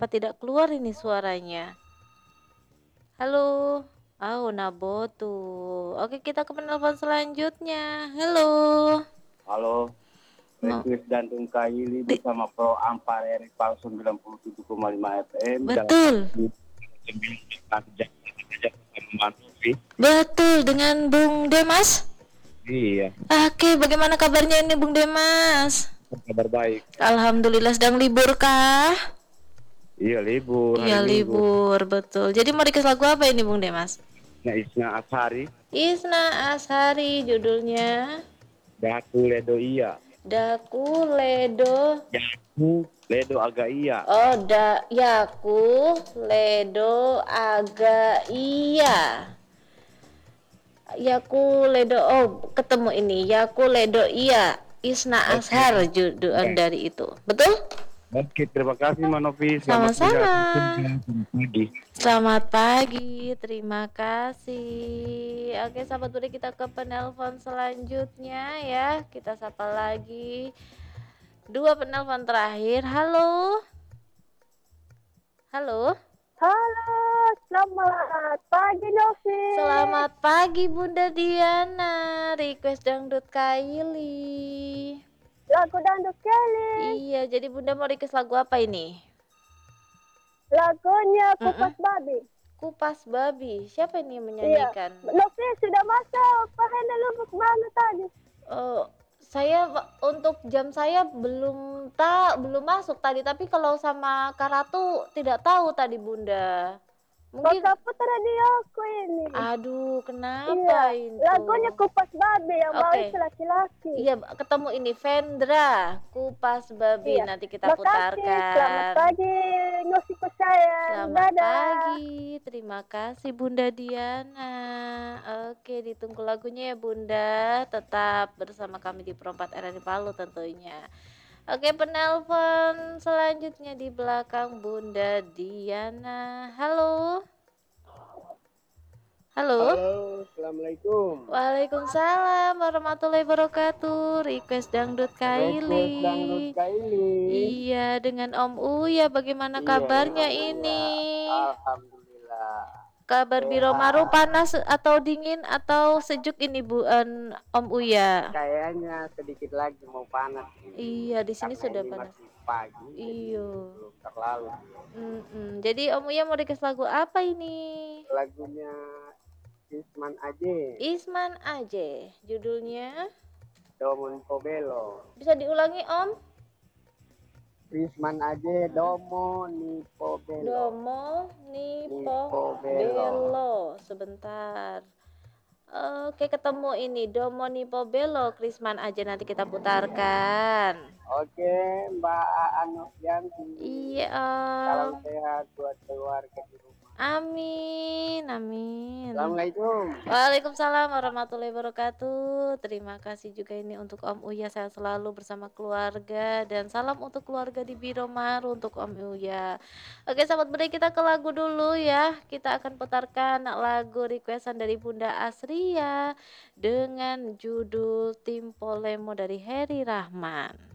Kenapa tidak keluar ini suaranya? Halo. Oh, Nabotu. Oke, kita ke penelpon selanjutnya. Halo. Halo, Mau Request Jantung Kaili di, bersama Pro Ampar Erik Pal 97,5 FM jalan betul. 9 jam saja bersama Manovi. Betul dengan Bung Demas. Iya, Oke, bagaimana kabarnya ini Bung Demas? kabar baik. Alhamdulillah, sedang libur kah? Iya, libur Iya hari Minggu. libur, betul. Jadi mau request lagu apa ini Bung Demas? Nah, Isna Ashari, Isna Ashari judulnya Daku Ledo Iya. Daku Ledo. Daku Ledo Aga Iya. Oh, Yaku Ledo Aga Iya. Yaku Ledo, oh ketemu ini Yaku Ledo Iya. Isna Oke. Ashar judul Ya. dari itu. Betul? Oke, terima kasih Manovi. Selamat Sama-sama. pagi. Selamat pagi, terima kasih. Oke, sahabat Budi, kita ke penelpon selanjutnya ya. Kita sapa lagi. Dua penelpon terakhir. Halo. Halo. Halo, selamat pagi Novi. Selamat pagi Bunda Diana. Request dangdut Kaili. Lagu dangdut Kelly. Iya, jadi Bunda mau request lagu apa ini? Lagunya Kupas Babi. Kupas Babi. Siapa ini yang Iya. menyanyikan? Novi sudah masuk. Pak Henda Lubuk mana tadi? Saya untuk jam saya belum masuk tadi, tapi kalau sama Karatu tidak tahu tadi Bunda. Mungkin Kota Putra radioku ini. aduh, kenapa Iya. itu? Lagunya Kupas Babi yang Oke. bawa laki-laki. Iya, ketemu ini Vendra Kupas Babi. Iya. Nanti kita Makasih. putarkan. Selamat pagi Nosiku sayang. Selamat Dadah. pagi. Terima kasih Bunda Diana. Oke, ditunggu lagunya ya Bunda. Tetap bersama kami di Perempat RRI Palu tentunya. Oke, penelpon selanjutnya di belakang Bunda Diana. Halo. Halo. Halo, assalamualaikum. Waalaikumsalam warahmatullahi wabarakatuh. Request dangdut Kaili. Request dangdut Kaili. Iya, dengan Om Uya. Bagaimana Iya, kabarnya Om Uya. ini? Alhamdulillah. Kabar Sehat. Biro Maru panas atau dingin atau sejuk ini Bu Om Uya? Kayaknya sedikit lagi mau panas. Iya, di sini Karena sudah ini panas. masih pagi. Iya. Belum terlalu. Jadi Om Uya mau dikasih lagu apa ini? Lagunya Isman Aje. Isman Aje. Judulnya? Domon Pobelo. Bisa diulangi Om? Isman Aje Domo Nipo Belo. Domo Nipo Belo. Belo. Sebentar. Oke, ketemu ini Domo Nipo Belo, Krisman aja nanti kita putarkan. Oke, Mbak Anu Yanti. Iya. Salam sehat buat keluarga di rumah. Amin, amin. Assalamualaikum. Waalaikumsalam warahmatullahi wabarakatuh. Terima kasih juga ini untuk Om Uya, sehat selalu bersama keluarga, dan salam untuk keluarga di Biro Maru untuk Om Uya. Oke sahabat Budi, kita ke lagu dulu ya. Kita akan putarkan lagu requestan dari Bunda Asria dengan judul Tim Polemo dari Heri Rahman.